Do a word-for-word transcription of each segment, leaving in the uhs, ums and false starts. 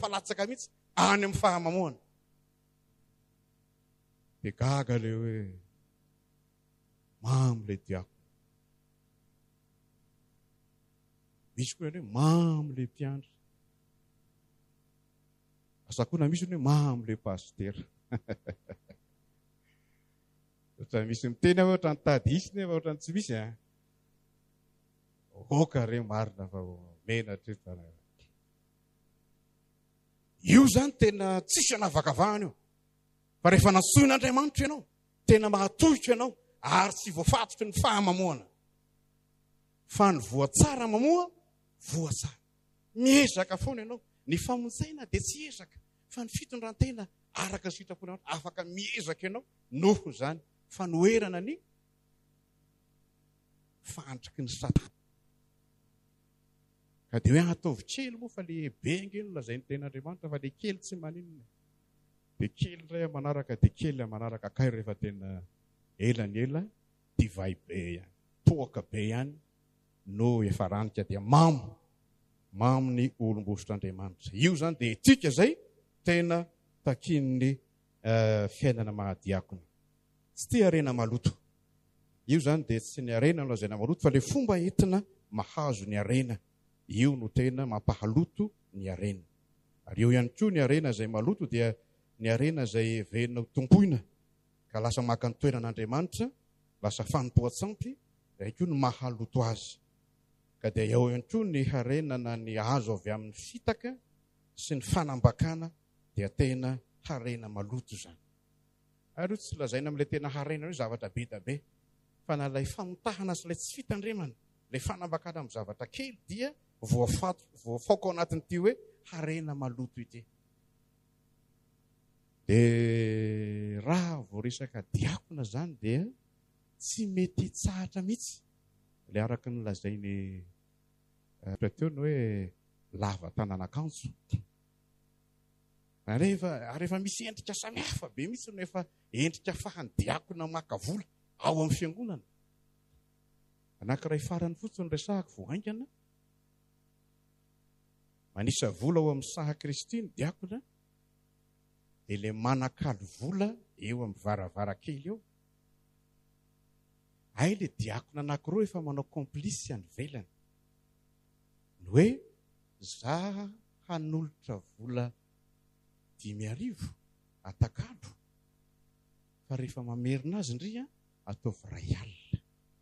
mifalatsaka mihitsy any amin'ny fahamamoana. Dia gaga le hoe mamy le diako. Misy koa hoe mamy le mpiandry. Asakoana misy hoe mamy le pastera. Otra misy miteny aho ohatran'ny tady isy nefa ohatran'ny tsy misy a. Oka re marina fa menatra eto. Io zany tena tsisy anavakavahana io. Fa rehefa nasoin'Andriamanitra ianao, tena mahatohitra ianao, ary tsy voafatotry ny fahamamoana. Fa ny voatsara mamoa, voatsara. Miezaka foana ianao. Ny famonjena dia tsy ezaka. Fa ny fitondrantena araka ny sitraponao, afaka miezaka ianao, noho zany fanoherana ny fantriky ny Satana. Ka dia hoe ataovy kely moa fa le bengy iny lazainy ten'Andriamanitra fa le kely tsy maninona. Dia kely ray manaraka dia kely manaraka kay rehefa tena ela ny ela divay be ihany, toaka be ihany no efa ranika dia mamy, mamy ny olom-bositran'Andriamanitra. Io zany dia etika zay tena takin'ny fiainana mahadiakona. Tsy tia arena maloto. Io zany dia tsy ny arena no lazaina maloto fa le fomba entina mahazo ny arena. Io no tena mampahaloto ny arena. Ary eo ihany koa ny arena izay maloto dia ny arena izay venona tompoina ka lasa maka ny toeran'Andriamanitra, lasa fanompoan-tsampy, dia koa ny mahaloto azy. Ka dia eo ihany koa ny arena na ny azo avy amin'ny fitaka sy ny fanambakana dia tena harena maloto zany. Ary tsy lazaina amin'ilay tena harena hoe zavatra be da be, fa na ilay famotahana sy ilay tsy fitandremana, ilay fanambakana amin'ny zavatra kely dia voafato, voafaoko ao anatin'ity hoe harena maloto ity. Dia raha voaresaka diakona zany dia tsy mety tsahatra mihitsy. Ilay araka ny lazainy teo ny hoe lava tanan'akanjo. Rehefa rehefa misy endrika samihafa be mihitsy no efa endrika fahan'ny diakona maka vola ao amin'ny fiangonana. Anankiray farany fotsiny resahako voaingana. Manisa vola ao amin'ny saha Kristy ny diakona. Dia ilay manakalo vola eo amin'ny varavarakely eo. Ay ilay diakona anankiroa efa manao kompisy any velany. Ny hoe za hanolotra vola dimy arivo atakalo. Fa rehefa mamerina azy ndry ataovy ray alina.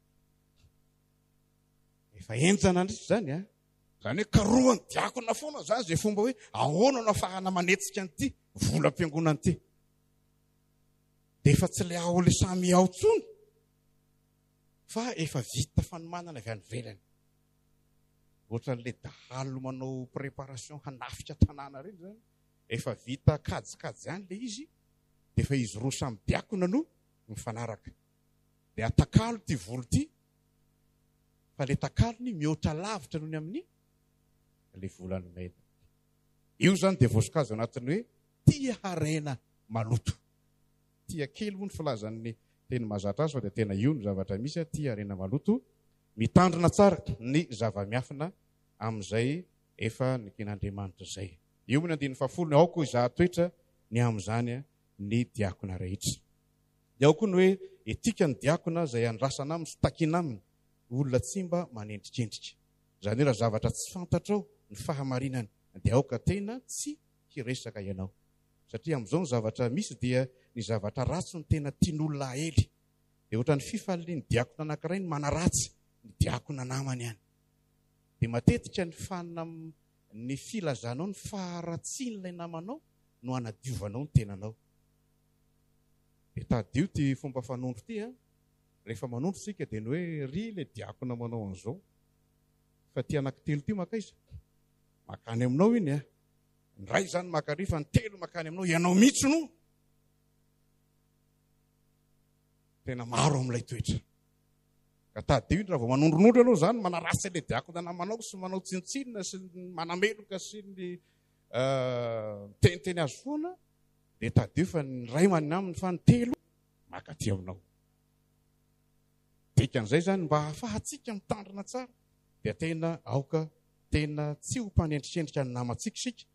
Efa enjana ndry zany a. Zany hoe karohany diakona foana zany zay fomba hoe ahoana no ahafahana manetsika an'ity vola am-piangonana ity. Dia efa tsy le ao le samy ao tsony. Fa efa vita fanomanana avy any velany. Ohatran'ilay dahalo manao préparation hanafika tanàna reny zany. Efa vita kajikajy ihany le izy. Dia efa izy roa samy diakona no mifanaraka. Dia atakalo ty volo ty. Fa le takalony mihoatra lavitra noho ny amin'ny le volany mena. Io zany dia voasikazo anatiny hoe tia harena maloto. Tia kely moa ny filazan'ny teny mahazatra azy fa dia tena io ny zavatra misy, tia harena maloto. Mitandrina tsara ny zava-miafina amin'izay efa nikin'Andriamanitra izay. Io moa ny andininy fahafolo ny aoko izahan-toetra ny amin'izany ny diakona rehetra. Dia ao koa ny hoe etika ny diakona izay andrasana aminy sy takiana aminy olona tsy mba manendrikendrika. Izany hoe raha zavatra tsy fantatrao ny fahamarinana dia aoka tena tsy hiresaka ianao. Satria amin'izao ny zavatra misy dia ny zavatra ratsy ny tena tian'olona hahely. Dia ohatran'ny fifalian'ny diakona anankiray ny manaratsy ny diakona namany ihany. Dia matetika ny fanana ny filazanao ny faharatsian'ilay namanao no hanadiovanao ny tenanao. Dia tadio ty fomba fanondro ty a. Rehefa manondro sika dia ny hoe ry ilay diakona manao an'izao. Fa ty anankitelo ty maka izy. Makany aminao iny a. Ny ray zany makary fa ny telo makany aminao. Ianao mihitsy no. Tena maro amin'ilay toetra. Ka tadio iny raha vao manondronondro ianao zany manaratsy ilay diakona namanao sy manao tsintsinina sy manameloka sy ny teniteny azy foana. Dia tadio fa ny ray manina aminy fa ny telo makaty aminao. Dikan'izay zany mba hahafahantsika mitandrina tsara dia tena aoka tena tsy ho mpanendrikendrika ny namantsika sika